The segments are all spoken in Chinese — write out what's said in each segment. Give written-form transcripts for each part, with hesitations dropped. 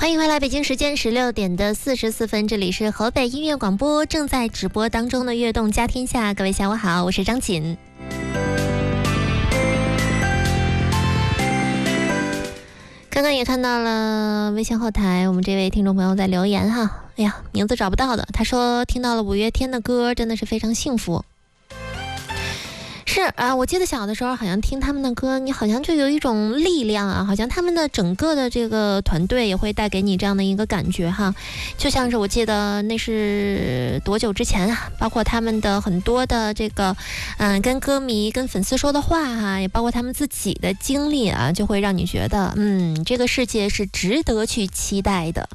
欢迎回来，北京时间16:44，这里是河北音乐广播正在直播当中的悦动家天下，各位下午好，我是张锦。刚刚也看到了微信后台我们这位听众朋友在留言哈，哎呀，名字找不到的，他说听到了五月天的歌真的是非常幸福。是啊，我记得小的时候好像听他们的歌，你好像就有一种力量啊，好像他们的整个的这个团队也会带给你这样的一个感觉哈，就像是我记得那是多久之前啊，包括他们的很多的这个跟歌迷跟粉丝说的话哈，也包括他们自己的经历啊，就会让你觉得这个世界是值得去期待的。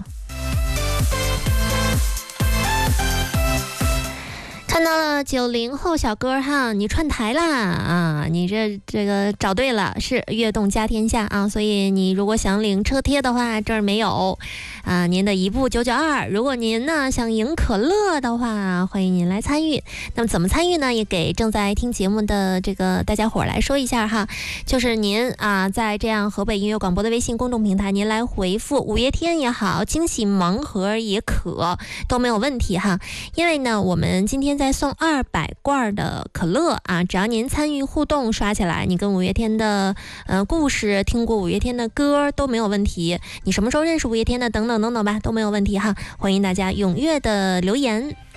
看到了90后小哥哈，你串台啦啊！你这个找对了，是悦动家天下啊，所以你如果想领车贴的话，这儿没有啊。您的一部992，如果您呢想赢可乐的话，欢迎您来参与。那么怎么参与呢？也给正在听节目的这个大家伙来说一下哈，就是您啊，在这样河北音乐广播的微信公众平台，您来回复五月天也好，惊喜盲盒也可都没有问题哈，因为呢，我们今天在送200罐的可乐啊，只要您参与互动刷起来，你跟五月天的故事，听过五月天的歌都没有问题，你什么时候认识五月天的等等等等吧，都没有问题哈，欢迎大家踊跃的留言。